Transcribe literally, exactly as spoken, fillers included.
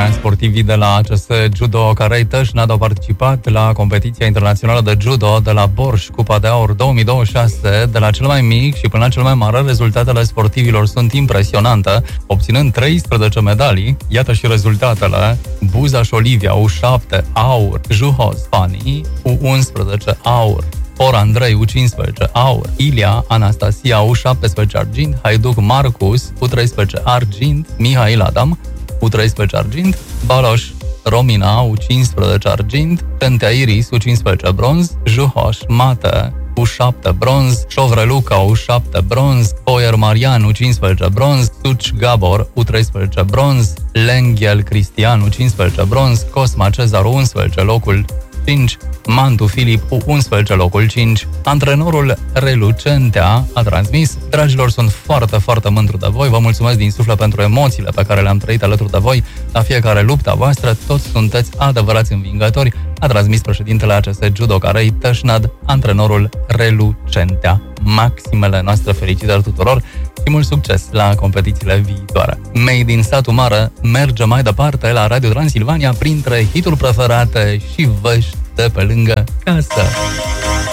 bine, sportivii de la A C S Judo Carei Tășnad au participat la competiția internațională de judo de la Borș, Cupa de Aur două mii douăzeci și șase. De la cel mai mic și până la cel mai mare, rezultatele sportivilor sunt impresionante, obținând treisprezece medalii. Iată și rezultatele: Buzaș Olivia, U șapte, aur; Juhos Fani, U unsprezece, aur; Or Andrei, U cincisprezece, aur; Ilia Anastasia, U șaptesprezece, argint; Haiduc Marcus, U treisprezece, argint; Mihail Adam, U treisprezece, argint; Baloș Romina, U cincisprezece, argint; Tentea Iris, U cincisprezece, bronz; Juhoș Mate, U șapte, bronz; Șovreluca, U șapte, bronz; Boier Marian, U cincisprezece, bronz; Suci Gabor, U treisprezece, bronz; Lenghel Cristian, U cincisprezece, bronz; Cosma Cezar, U unsprezece, locul cinci; Mantu Filip, U unsprezece, locul cinci. Antrenorul Relu Centea a transmis: dragilor, sunt foarte, foarte mândru de voi, vă mulțumesc din suflet pentru emoțiile pe care le-am trăit alături de voi la fiecare lupta voastră, toți sunteți adevărați învingători, a transmis președintele A C S Judo Carei Tășnad, antrenorul Relu Centea. Maximele noastre felicitări tuturor și mult succes la competițiile viitoare. Made in Satu Mare merge mai departe la Radio Transilvania printre hituri preferate și vești de pe lângă casă.